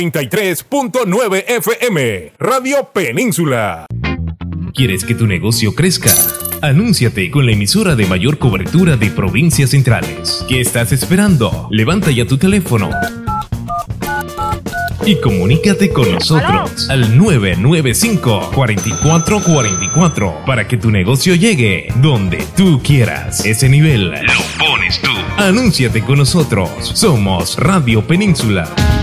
33.9 FM, Radio Península. ¿Quieres que tu negocio crezca? Anúnciate con la emisora de mayor cobertura de provincias centrales. ¿Qué estás esperando? Levanta ya tu teléfono y comunícate con nosotros al 995-4444 para que tu negocio llegue donde tú quieras. Ese nivel lo pones tú. Anúnciate con nosotros. Somos Radio Península.